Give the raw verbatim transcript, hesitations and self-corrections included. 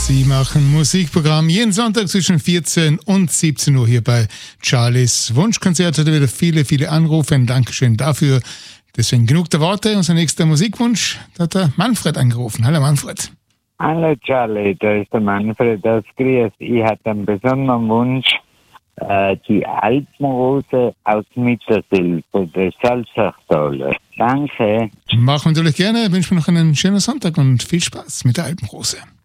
Sie machen Musikprogramm jeden Sonntag zwischen vierzehn und siebzehn Uhr hier bei Charlies Wunschkonzert. Heute wieder viele, viele Anrufe. Ein Dankeschön dafür. Deswegen genug der Worte. Unser nächster Musikwunsch, da hat der Manfred angerufen. Hallo Manfred. Hallo Charlie, da ist der Manfred aus Gries. Ich hatte einen besonderen Wunsch, äh, die Alpenrose aus Mittersil von der Salzachtaler. Danke. Machen wir natürlich gerne. Ich wünsche mir noch einen schönen Sonntag und viel Spaß mit der Alpenrose.